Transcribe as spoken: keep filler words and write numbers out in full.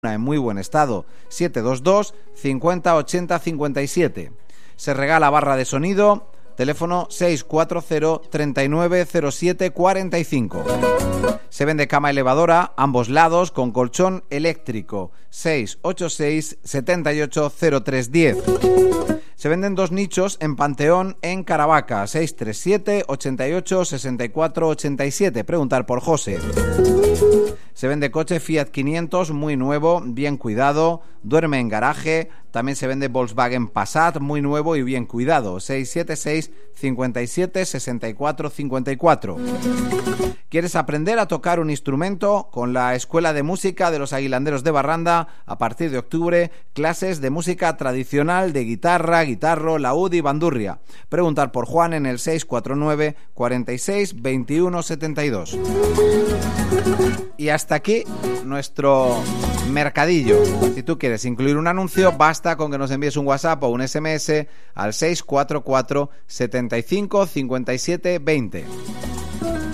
en muy buen estado, siete dos dos, cincuenta, ochenta, cincuenta y siete. Se regala barra de sonido, teléfono seis cuatro cero, treinta y nueve, cero siete, cuarenta y cinco. Se vende cama elevadora, ambos lados, con colchón eléctrico, seis ocho seis, setenta y ocho, cero tres diez. Se venden dos nichos en Panteón, en Caravaca, seis tres siete, ochenta y ocho, sesenta y cuatro, ochenta y siete. Preguntar por José. Se vende coche Fiat quinientos, muy nuevo, bien cuidado, duerme en garaje. También se vende Volkswagen Passat, muy nuevo y bien cuidado, seis siete seis, cincuenta y siete, sesenta y cuatro, cincuenta y cuatro. ¿Quieres aprender a tocar un instrumento? Con la Escuela de Música de los Aguilanderos de Barranda, a partir de octubre, clases de música tradicional de guitarra, guitarro, laúd y bandurria. Preguntar por Juan en el seis cuatro nueve, cuarenta y seis, veintiuno, setenta y dos. Y hasta aquí nuestro mercadillo. Si tú quieres incluir un anuncio, basta con que nos envíes un WhatsApp o un S M S al seis cuatro cuatro, setenta y cinco, cincuenta y siete, veinte.